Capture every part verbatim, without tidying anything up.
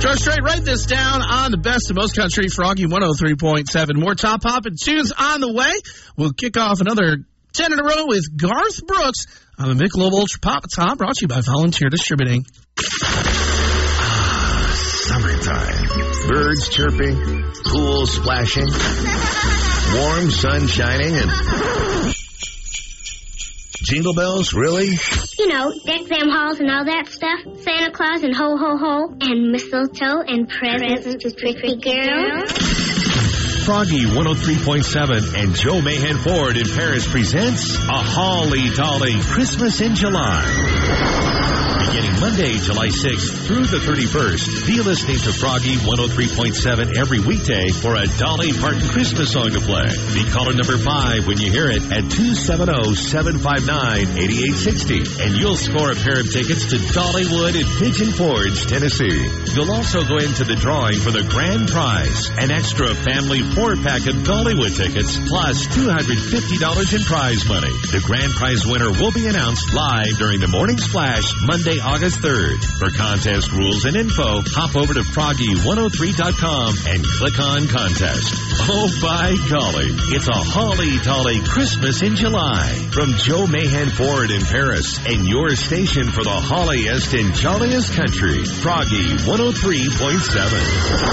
George Strait, write this down on the best of most country, Froggy one oh three point seven. More top poppin' tunes on the way. We'll kick off another ten in a row with Garth Brooks on the Michelob Ultra Pop Top, brought to you by Volunteer Distributing. Ah, summertime. Birds chirping, pool splashing, warm sun shining, and... Jingle bells, really? You know, deck them halls and all that stuff. Santa Claus and ho ho ho, and mistletoe and presents to pretty girls. Froggy one oh three point seven and Joe Mahan Ford in Paris presents A Holly Dolly Christmas in July. Beginning Monday, July sixth through the thirty-first, be listening to Froggy one oh three point seven every weekday for a Dolly Parton Christmas song to play. Be caller number five when you hear it at two seven zero, seven five nine, eight eight six zero, and you'll score a pair of tickets to Dollywood in Pigeon Forge, Tennessee. You'll also go into the drawing for the grand prize, an extra family four-pack of Dollywood tickets, plus two hundred fifty dollars in prize money. The grand prize winner will be announced live during the Morning Splash, Monday, August third. For contest rules and info, hop over to froggy one oh three dot com and click on contest. Oh, by golly, it's a Holly Dolly Christmas in July. From Joe Mahan Ford in Paris and your station for the holliest and jolliest country, Froggy one oh three point seven.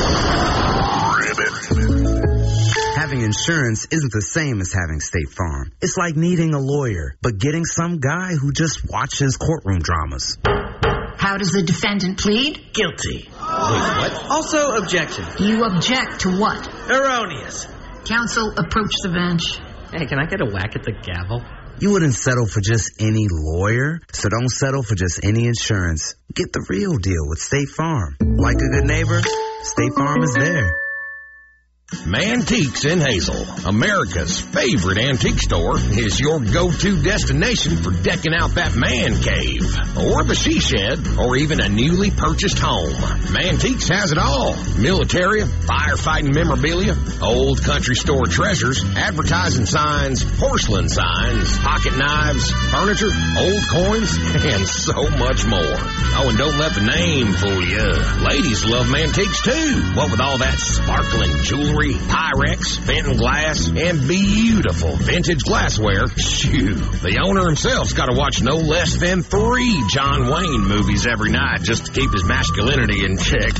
Having insurance isn't the same as having State Farm. It's like needing a lawyer, but getting some guy who just watches courtroom dramas. How does the defendant plead? Guilty. Wait, what? Also, objection. You object to what? Erroneous. Counsel, approach the bench. Hey, can I get a whack at the gavel? You wouldn't settle for just any lawyer, so don't settle for just any insurance. Get the real deal with State Farm. Like a good neighbor, State Farm is there. Mantiques in Hazel, America's favorite antique store, is your go-to destination for decking out that man cave, or the she shed, or even a newly purchased home. Mantiques has it all. Military, firefighting memorabilia, old country store treasures, advertising signs, porcelain signs, pocket knives, furniture, old coins, and so much more. Oh, and don't let the name fool you. Ladies love Mantiques too. What with all that sparkling jewelry, Pyrex, Fenton glass, and beautiful vintage glassware, shoo, the owner himself's got to watch no less than three John Wayne movies every night just to keep his masculinity in check.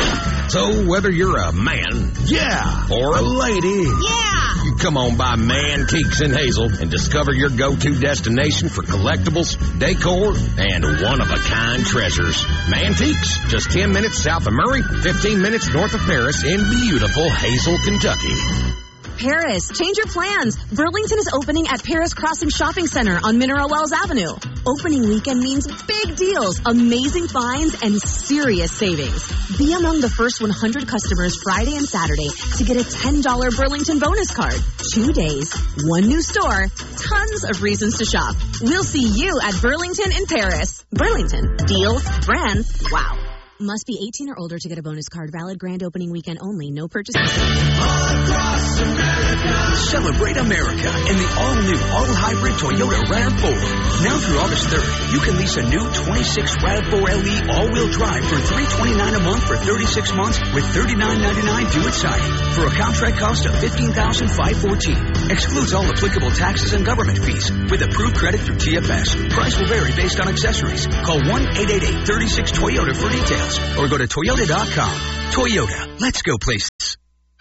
So whether you're a man, yeah, or a lady, yeah, you come on by Mantiques in Hazel and discover your go-to destination for collectibles, decor, and one-of-a-kind treasures. Mantiques, just ten minutes south of Murray, fifteen minutes north of Paris in beautiful Hazel, Kentucky. Paris, change your plans. Burlington is opening at Paris Crossing Shopping Center on Mineral Wells Avenue. Opening weekend means big deals, amazing finds, and serious savings. Be among the first one hundred customers Friday and Saturday to get a ten dollars Burlington bonus card. Two days, one new store, tons of reasons to shop. We'll see you at Burlington in Paris. Burlington, deals, brands, wow. Must be eighteen or older to get a bonus card. Valid grand opening weekend only. No purchase necessary. Across America. Celebrate America in the all-new, all-hybrid Toyota RAV four. Now through August third, you can lease a new twenty-six RAV four L E all-wheel drive for three hundred twenty-nine dollars a month for thirty-six months with thirty-nine ninety-nine due at signing for a contract cost of fifteen thousand five hundred fourteen dollars. Excludes all applicable taxes and government fees with approved credit through T F S. Price will vary based on accessories. Call one eight eight eight, three six, Toyota for details. Or go to Toyota dot com. Toyota, let's go places.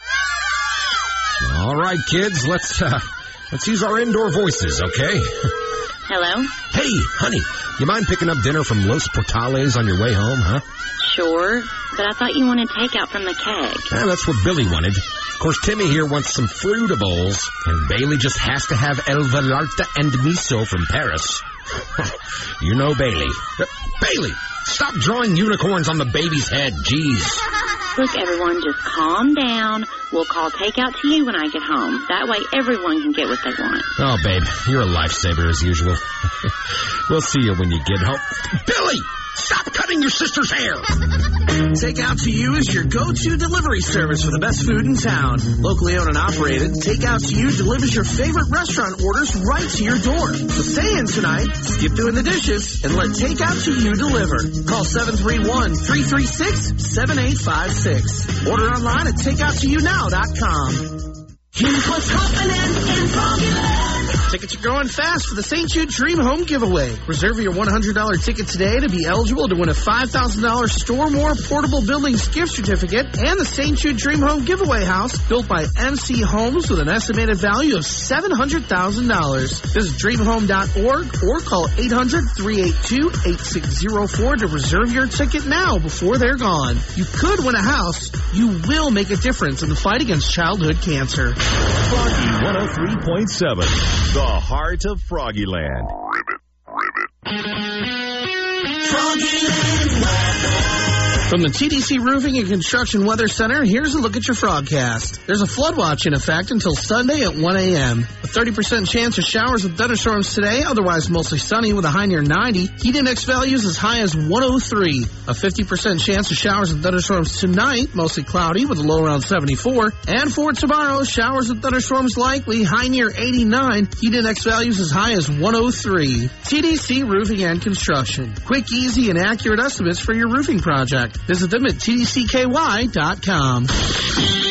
All right, kids, let's uh, let's use our indoor voices, okay? Hello? Hey, honey, you mind picking up dinner from Los Portales on your way home, huh? Sure, but I thought you wanted takeout from the keg. Yeah, that's what Billy wanted. Of course, Timmy here wants some Fruitables, and Bailey just has to have El Velarta and Miso from Paris. You know Bailey. Uh, Bailey! Stop drawing unicorns on the baby's head, jeez. Look, everyone, just calm down. We'll call takeout to you when I get home. That way everyone can get what they want. Oh, babe, you're a lifesaver as usual. We'll see you when you get home. Billy! Stop cutting your sister's hair. Takeout to You is your go-to delivery service for the best food in town. Locally owned and operated, Takeout to You delivers your favorite restaurant orders right to your door. So stay in tonight, skip doing the dishes, and let Takeout to You deliver. Call seven three one, three three six, seven eight five six. Order online at takeout to you now dot com. Here's what's happening in Froggyland. Tickets are going fast for the Saint Jude Dream Home Giveaway. Reserve your one hundred dollars ticket today to be eligible to win a five thousand dollars Store More Portable Buildings gift certificate and the Saint Jude Dream Home Giveaway house built by M C Homes with an estimated value of seven hundred thousand dollars. Visit dream home dot org or call eight hundred, three eight two, eight six zero four to reserve your ticket now before they're gone. You could win a house. You will make a difference in the fight against childhood cancer. Froggy one oh three point seven, the heart of Froggyland. Ribbit, ribbit. Froggyland weather. From the T D C Roofing and Construction Weather Center, here's a look at your Frogcast. There's a flood watch in effect until Sunday at one a.m. A thirty percent chance of showers with thunderstorms today, otherwise mostly sunny with a high near ninety. Heat index values as high as one oh three. A fifty percent chance of showers and thunderstorms tonight, mostly cloudy with a low around seventy-four. And for tomorrow, showers and thunderstorms likely, high near eighty-nine. Heat index values as high as one oh three. T D C Roofing and Construction. Quick, easy, and accurate estimates for your roofing project. Visit them at T D C K Y dot com.